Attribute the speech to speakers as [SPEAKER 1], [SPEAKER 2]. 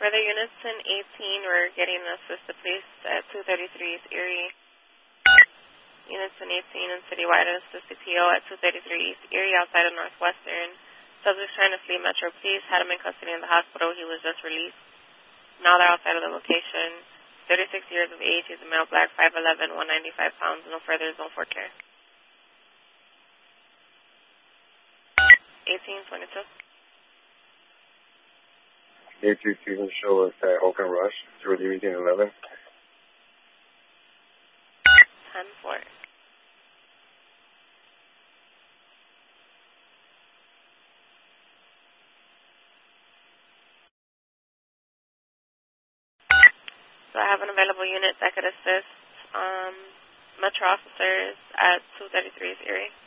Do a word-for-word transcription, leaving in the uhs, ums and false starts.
[SPEAKER 1] For the units in eighteen, we're getting assisted police at two thirty-three East Erie. Units in eighteen and citywide assisted P O at two thirty-three East Erie outside of Northwestern. Subject's trying to flee Metro Police, had him in custody in the hospital. He was just released. Now they're outside of the location. thirty-six years of age. He's a male, black, five eleven, one ninety-five pounds. No further zone four care. eighteen twenty-two.
[SPEAKER 2] eighteen Stephen show us at Oak and Rush, zero eighteen eleven.
[SPEAKER 1] ten four. So I have an available unit that could assist um, Metro officers at two thirty-three East Erie.